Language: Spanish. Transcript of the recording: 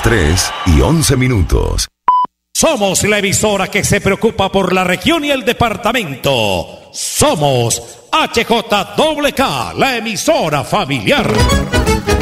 3:11. Somos la emisora que se preocupa por la región y el departamento. Somos HJWK, la emisora familiar.